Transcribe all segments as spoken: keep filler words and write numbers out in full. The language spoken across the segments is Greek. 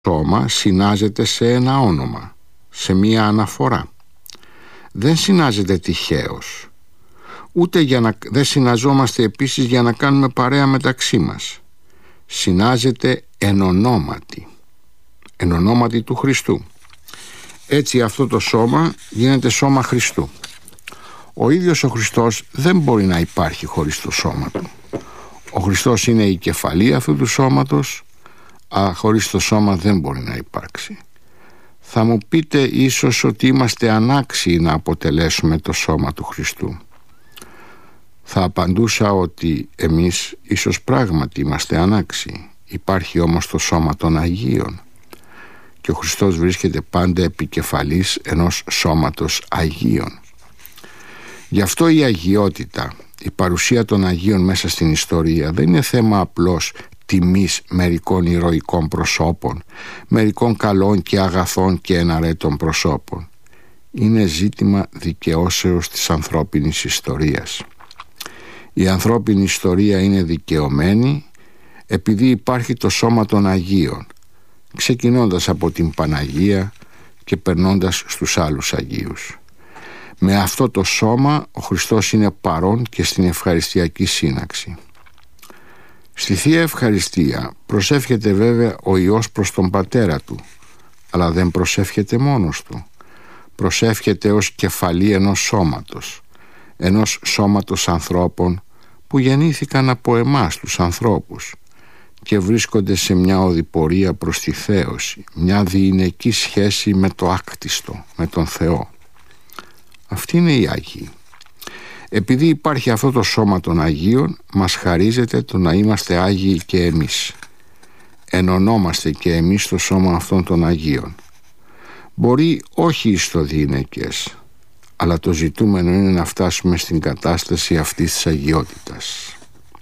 σώμα συνάζεται σε ένα όνομα, σε μία αναφορά. Δεν συνάζεται τυχαίως. Ούτε για να... δεν συναζόμαστε επίσης για να κάνουμε παρέα μεταξύ μας. Συνάζεται εν ονόματι, εν ονόματι του Χριστού. Έτσι αυτό το σώμα γίνεται σώμα Χριστού. Ο ίδιος ο Χριστός δεν μπορεί να υπάρχει χωρίς το σώμα του. Ο Χριστός είναι η κεφαλή αυτού του σώματος, αλλά χωρίς το σώμα δεν μπορεί να υπάρξει. Θα μου πείτε ίσως ότι είμαστε ανάξιοι να αποτελέσουμε το σώμα του Χριστού. Θα απαντούσα ότι εμείς ίσως πράγματι είμαστε ανάξιοι. Υπάρχει όμως το σώμα των Αγίων και ο Χριστός βρίσκεται πάντα επικεφαλής ενός σώματος Αγίων. Γι' αυτό η αγιότητα, η παρουσία των Αγίων μέσα στην ιστορία δεν είναι θέμα απλώς τιμής μερικών ηρωικών προσώπων, μερικών καλών και αγαθών και εναρέτων προσώπων. Είναι ζήτημα δικαιώσεως της ανθρώπινης ιστορίας. Η ανθρώπινη ιστορία είναι δικαιωμένη επειδή υπάρχει το σώμα των Αγίων, ξεκινώντας από την Παναγία και περνώντας στους άλλους Αγίους. Με αυτό το σώμα ο Χριστός είναι παρόν και στην ευχαριστιακή σύναξη. Στη Θεία Ευχαριστία προσεύχεται βέβαια ο Υιός προς τον Πατέρα του, αλλά δεν προσεύχεται μόνος του. Προσεύχεται ως κεφαλή ενός σώματος, ενός σώματος ανθρώπων που γεννήθηκαν από εμάς τους ανθρώπους και βρίσκονται σε μια οδηπορία προς τη θέωση, μια διηνεκή σχέση με το άκτιστο, με τον Θεό. Αυτή είναι η Άγιοι. Επειδή υπάρχει αυτό το σώμα των Αγίων, μας χαρίζεται το να είμαστε Άγιοι και εμείς. Ενωνόμαστε και εμείς το σώμα αυτών των Αγίων. Μπορεί όχι ιστοδιηνεκές, αλλά το ζητούμενο είναι να φτάσουμε στην κατάσταση αυτής της αγιότητας.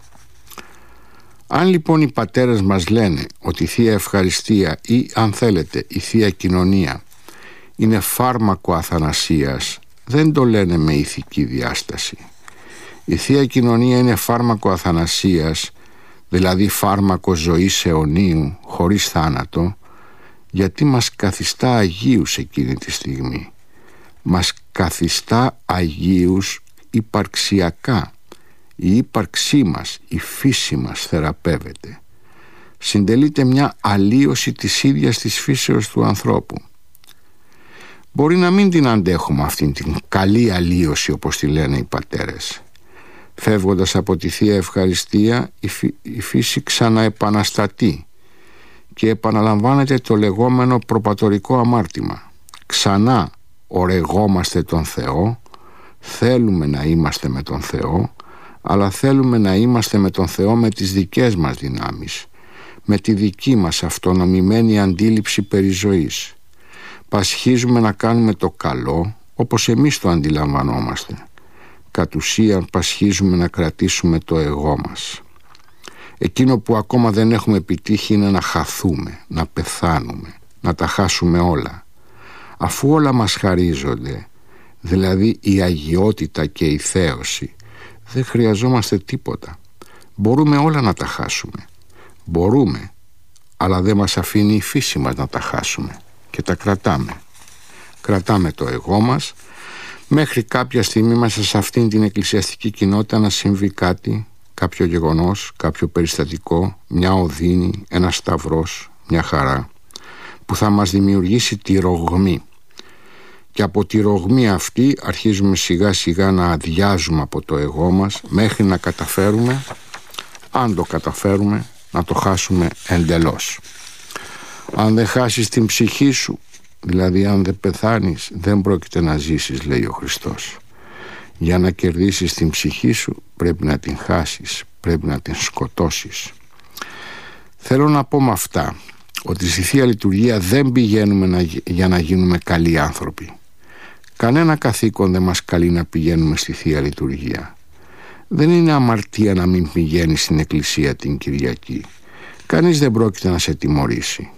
Αν λοιπόν οι πατέρες μας λένε ότι η Θεία Ευχαριστία ή αν θέλετε η Θεία Κοινωνία είναι φάρμακο αθανασίας, δεν το λένε με ηθική διάσταση. Η Θεία Κοινωνία είναι φάρμακο αθανασίας, δηλαδή φάρμακο ζωής αιωνίου χωρίς θάνατο, γιατί μας καθιστά αγίους εκείνη τη στιγμή. Μας καθιστά αγίους υπαρξιακά. Η ύπαρξή μας, η φύση μας θεραπεύεται. Συντελείται μια αλλίωση της ίδιας της φύσεως του ανθρώπου. Μπορεί να μην την αντέχουμε αυτήν την καλή αλλίωση όπως τη λένε οι πατέρες. Φεύγοντας από τη Θεία Ευχαριστία η, φύ, η φύση ξαναεπαναστατεί και επαναλαμβάνεται το λεγόμενο προπατορικό αμάρτημα. Ξανά ορεγόμαστε τον Θεό, θέλουμε να είμαστε με τον Θεό, αλλά θέλουμε να είμαστε με τον Θεό με τις δικές μας δυνάμεις, με τη δική μας αυτονομημένη αντίληψη περί ζωής. Πασχίζουμε να κάνουμε το καλό όπως εμείς το αντιλαμβανόμαστε. Κατ' ουσίαν πασχίζουμε να κρατήσουμε το εγώ μας. Εκείνο που ακόμα δεν έχουμε επιτύχει είναι να χαθούμε, να πεθάνουμε, να τα χάσουμε όλα. Αφού όλα μας χαρίζονται, δηλαδή η αγιότητα και η θέωση, δεν χρειαζόμαστε τίποτα. Μπορούμε όλα να τα χάσουμε. Μπορούμε, αλλά δεν μας αφήνει η φύση μας να τα χάσουμε και τα κρατάμε. Κρατάμε το εγώ μας μέχρι κάποια στιγμή μέσα σε αυτήν την εκκλησιαστική κοινότητα να συμβεί κάτι, κάποιο γεγονός, κάποιο περιστατικό, μια οδύνη, ένα σταυρός, μια χαρά που θα μας δημιουργήσει τη ρογμή. Και από τη ρογμή αυτή αρχίζουμε σιγά σιγά να αδειάζουμε από το εγώ μας μέχρι να καταφέρουμε, αν το καταφέρουμε, να το χάσουμε εντελώς. Αν δεν χάσεις την ψυχή σου, δηλαδή αν δεν πεθάνεις, δεν πρόκειται να ζήσεις, λέει ο Χριστός. Για να κερδίσεις την ψυχή σου πρέπει να την χάσεις, πρέπει να την σκοτώσεις. Θέλω να πω με αυτά ότι στη Θεία Λειτουργία δεν πηγαίνουμε να, για να γίνουμε καλοί άνθρωποι. Κανένα καθήκον δεν μας καλεί να πηγαίνουμε στη Θεία Λειτουργία. Δεν είναι αμαρτία να μην πηγαίνεις στην εκκλησία την Κυριακή. Κανείς δεν πρόκειται να σε τιμωρήσει.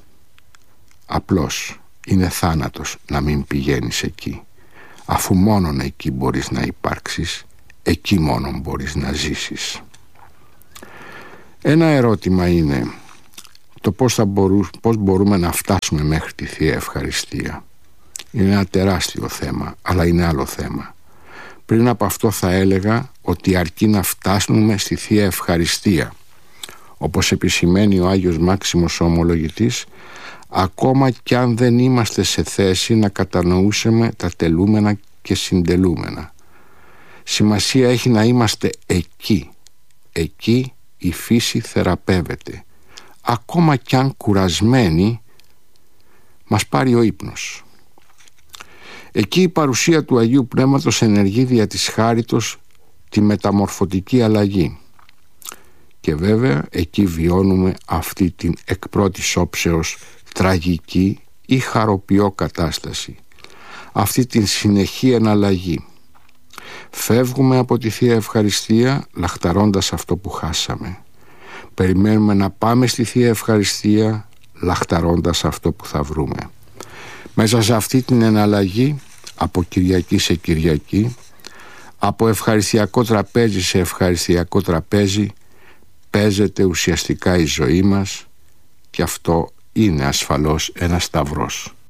Απλώς είναι θάνατος να μην πηγαίνεις εκεί. Αφού μόνον εκεί μπορείς να υπάρξεις, εκεί μόνον μπορείς να ζήσεις. Ένα ερώτημα είναι, το πώς, θα μπορού, πώς μπορούμε να φτάσουμε μέχρι τη Θεία Ευχαριστία. Είναι ένα τεράστιο θέμα, αλλά είναι άλλο θέμα. Πριν από αυτό θα έλεγα ότι αρκεί να φτάσουμε στη Θεία Ευχαριστία. Όπως επισημαίνει ο Άγιος Μάξιμος ο Ομολογητής, ακόμα κι αν δεν είμαστε σε θέση να κατανοούσαμε τα τελούμενα και συντελούμενα. Σημασία έχει να είμαστε εκεί. Εκεί η φύση θεραπεύεται. Ακόμα κι αν κουρασμένοι μας πάρει ο ύπνος. Εκεί η παρουσία του Αγίου Πνεύματος ενεργεί δια της χάριτος τη μεταμορφωτική αλλαγή. Και βέβαια εκεί βιώνουμε αυτή την εκ πρώτης όψεως τραγική ή χαροποιό κατάσταση. Αυτή την συνεχή εναλλαγή. Φεύγουμε από τη Θεία Ευχαριστία λαχταρώντας αυτό που χάσαμε. Περιμένουμε να πάμε στη Θεία Ευχαριστία λαχταρώντας αυτό που θα βρούμε. Μέσα σε αυτή την εναλλαγή, από Κυριακή σε Κυριακή, από ευχαριστιακό τραπέζι σε ευχαριστιακό τραπέζι, παίζεται ουσιαστικά η ζωή μας, και αυτό είναι ασφαλώς ένας σταυρός.